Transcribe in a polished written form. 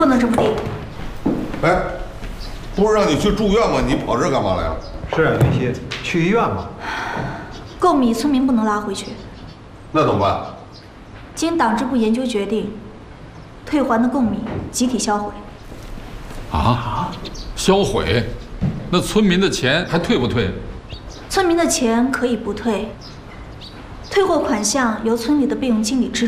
不能这么地。 哎，不是让你去住院吗？你跑这儿干嘛来了？ 是啊，云溪，去医院吧。 贡米村民不能拉回去， 那怎么办？ 经党支部研究决定，退还的贡米集体销毁。 销毁？那村民的钱还退不退？ 村民的钱可以不退，退货款项由村里的备用经理支